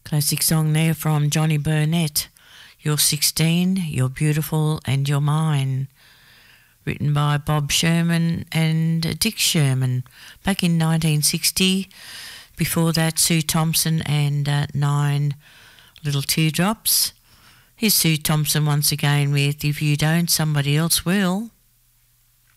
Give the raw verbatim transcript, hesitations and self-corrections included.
Classic song there from Johnny Burnett. You're sixteen, you're beautiful and you're mine. Written by Bob Sherman and Dick Sherman back in nineteen sixty. Before that, Sue Thompson and uh, Nine Little Teardrops. Here's Sue Thompson once again with If You Don't, Somebody Else Will.